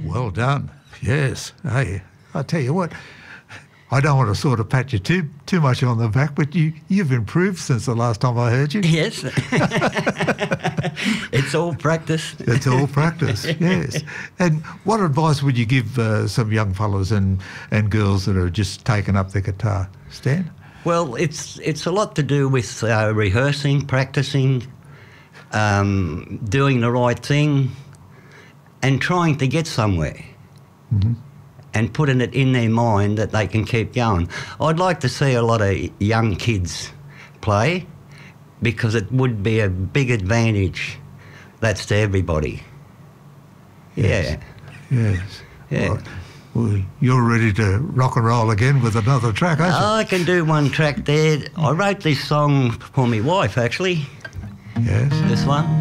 Well done. Yes. Hey, I tell you what, I don't want to sort of pat you too much on the back, but you've improved since the last time I heard you. Yes. It's all practice. It's all practice, yes. And what advice would you give some young fellas and girls that are just taking up the guitar? Stan? Well, it's a lot to do with rehearsing, practicing, doing the right thing, and trying to get somewhere. Mm-hmm. And putting it in their mind that they can keep going. I'd like to see a lot of young kids play, because it would be a big advantage. That's to everybody. Yes. Yeah. Yes. Yeah. Well, you're ready to rock and roll again with another track, aren't you? I can do one track there. I wrote this song for my wife, actually. Yes. This one.